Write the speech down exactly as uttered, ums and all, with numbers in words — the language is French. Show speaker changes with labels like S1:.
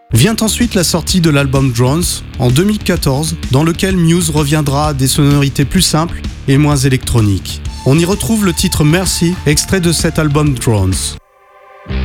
S1: Vient ensuite la sortie de l'album Drones en deux mille quatorze, dans lequel Muse reviendra à des sonorités plus simples et moins électroniques. On y retrouve le titre Mercy, extrait de cet album Drones.